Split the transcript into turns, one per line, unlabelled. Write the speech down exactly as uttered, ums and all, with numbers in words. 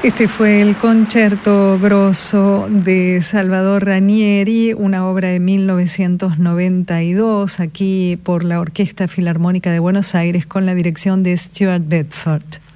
Este fue el Concierto Grosso de Salvador Ranieri, una obra de mil novecientos noventa y dos, aquí por la Orquesta Filarmónica de Buenos Aires con la dirección de Stuart Bedford.